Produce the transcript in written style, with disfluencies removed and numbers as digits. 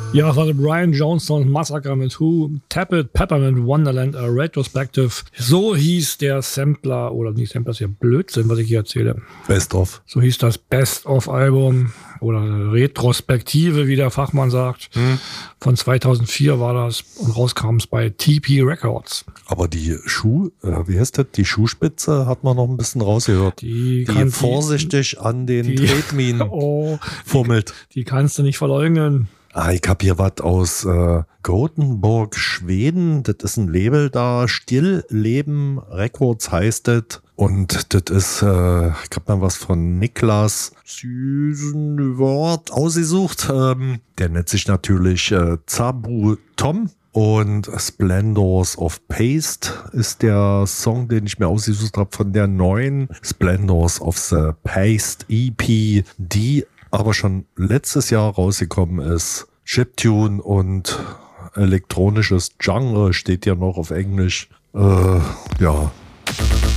Ja, das war der Brian Jonestown Massacre mit Who, Tap It, Peppermint Wonderland, a Retrospective. So hieß der Sampler, oder nicht Sampler, ist ja Blödsinn, was ich hier erzähle. Best of. So hieß das Best-of-Album oder Retrospektive, wie der Fachmann sagt. Von 2004 war das und rauskam es bei TP Records. Aber die wie heißt das? Die Schuhspitze hat man noch ein bisschen rausgehört. Die vorsichtig an den Tretminen fummelt. Die kannst du nicht verleugnen. Ich habe hier was aus Gothenburg, Schweden. Das ist ein Label da. Stillleben Records heißt das. Und das ist, ich habe mal was von Niklas süßen Wort ausgesucht. Der nennt sich natürlich Zabu Tom. Und Splendors of Paste ist der Song, den ich mir ausgesucht habe von der neuen Splendors of the Paste EP, die aber schon letztes Jahr rausgekommen ist. Chiptune und elektronisches Genre steht ja noch auf Englisch. Ja,